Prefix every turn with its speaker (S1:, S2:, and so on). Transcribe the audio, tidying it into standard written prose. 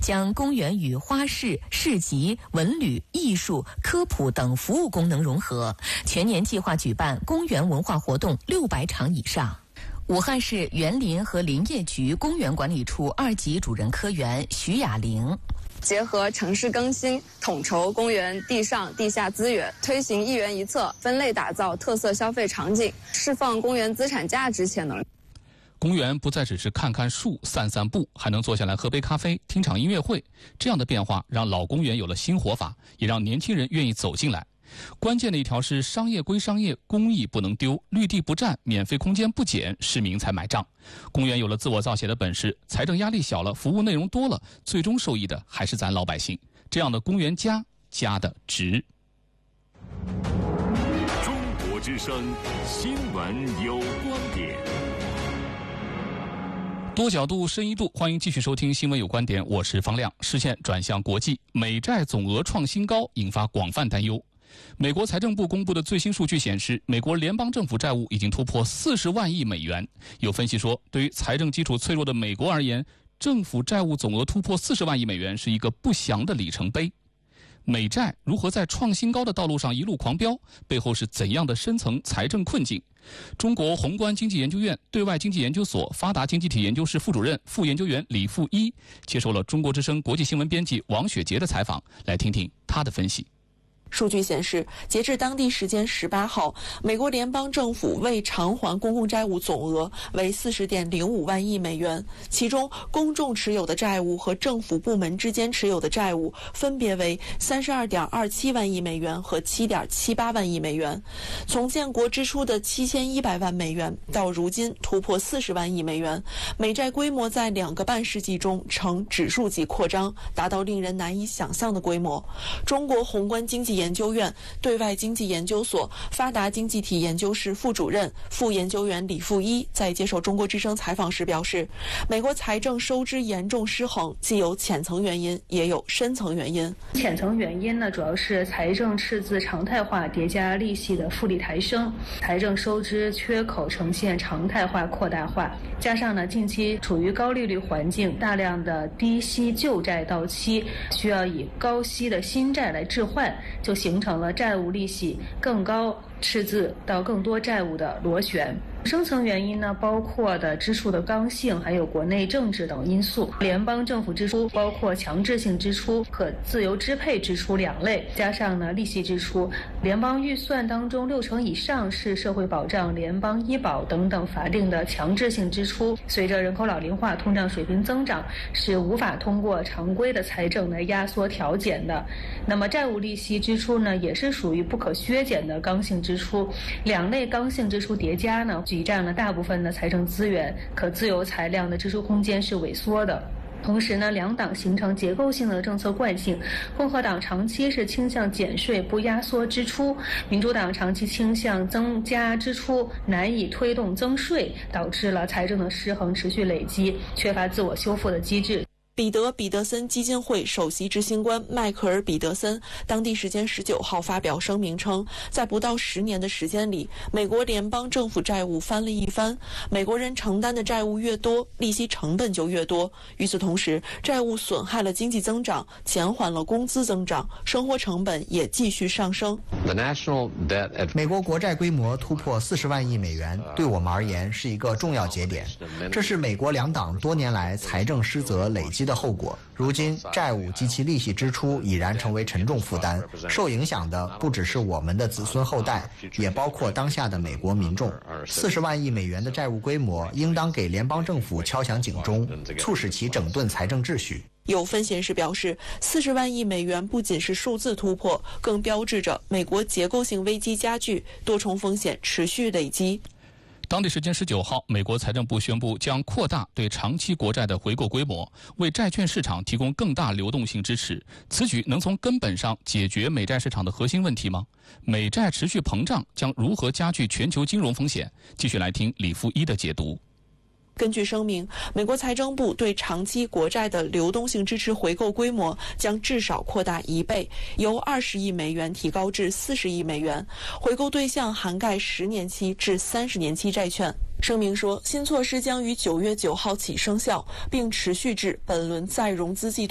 S1: 将公园与花市、市集、文旅、艺术、科普等服务功能融合，全年计划举办公园文化活动600场以上。武汉市园林和林业局公园管理处2级主任科员徐雅玲。
S2: 结合城市更新，统筹公园地上地下资源，推行一园一策，分类打造特色消费场景，释放公园资产价值潜能。
S3: 公园不再只是看看树、散散步，还能坐下来喝杯咖啡、听场音乐会。这样的变化让老公园有了新活法，也让年轻人愿意走进来。关键的一条是商业归商业，公益不能丢，绿地不占，免费空间不减，市民才买账。公园有了自我造血的本事，财政压力小了，服务内容多了，最终受益的还是咱老百姓。这样的公园家，家的值。
S4: 中国之声新闻有观点，
S3: 多角度深一度，欢迎继续收听新闻有观点，我是方亮。视线转向国际，美债总额创新高，引发广泛担忧。美国财政部公布的最新数据显示，美国联邦政府债务已经突破40万亿美元。有分析说，对于财政基础脆弱的美国而言，政府债务总额突破40万亿美元是一个不祥的里程碑。美债如何在创新高的道路上一路狂飙，背后是怎样的深层财政困境？中国宏观经济研究院对外经济研究所发达经济体研究室副主任、副研究员李富一接受了中国之声国际新闻编辑王雪杰的采访，来听听他的分析。
S5: 数据显示，截至当地时间18号，美国联邦政府未偿还公共债务总额为40.05万亿美元，其中公众持有的债务和政府部门之间持有的债务分别为32.27万亿美元和7.78万亿美元。从建国之初的7100万美元到如今突破40万亿美元，美债规模在2个半世纪中呈指数级扩张，达到令人难以想象的规模。中国宏观经济研究院对外经济研究所发达经济体研究室副主任、副研究员李富一在接受中国之声采访时表示，美国财政收支严重失衡，既有浅层原因，也有深层原因。
S6: 浅层原因呢，主要是财政赤字常态化叠加利息的复利抬升，财政收支缺口呈现常态化扩大化，加上呢近期处于高利率环境，大量的低息旧债到期，需要以高息的新债来置换，就形成了债务利息更高、赤字到更多债务的螺旋。深层原因呢，包括的支出的刚性，还有国内政治等因素。联邦政府支出包括强制性支出和自由支配支出2类，加上呢利息支出。联邦预算当中60%以上是社会保障、联邦医保等等法定的强制性支出。随着人口老龄化、通胀水平增长，是无法通过常规的财政来压缩调减的。那么债务利息支出呢，也是属于不可削减的刚性支出。2类刚性支出叠加呢，挤占了大部分的财政资源，可自由裁量的支出空间是萎缩的。同时呢，两党形成结构性的政策惯性，共和党长期是倾向减税不压缩支出，民主党长期倾向增加支出，难以推动增税，导致了财政的失衡持续累积，缺乏自我修复的机制。
S5: 彼得森基金会首席执行官迈克尔·彼得森当地时间19号发表声明称，在不到10年的时间里，美国联邦政府债务翻了一番。美国人承担的债务越多，利息成本就越多。与此同时，债务损害了经济增长，减缓了工资增长，生活成本也继续上升。
S7: 美国国债规模突破40万亿美元，对我们而言是一个重要节点。这是美国两党多年来财政失责累积的后果。如今，债务及其利息支出已然成为沉重负担，受影响的不只是我们的子孙后代，也包括当下的美国民众。40万亿美元的债务规模，应当给联邦政府敲响警钟，促使其整顿财政秩序。
S5: 有分析人士表示，40万亿美元不仅是数字突破，更标志着美国结构性危机加剧，多重风险持续累积。
S3: 当地时间19号，美国财政部宣布将扩大对长期国债的回购规模，为债券市场提供更大流动性支持。此举能从根本上解决美债市场的核心问题吗？美债持续膨胀将如何加剧全球金融风险？继续来听李富一的解读。
S5: 根据声明，美国财政部对长期国债的流动性支持回购规模将至少扩大1倍，由20亿美元提高至40亿美元，回购对象涵盖10年期至30年期债券。声明说，新措施将于9月9号起生效，并持续至本轮再融资季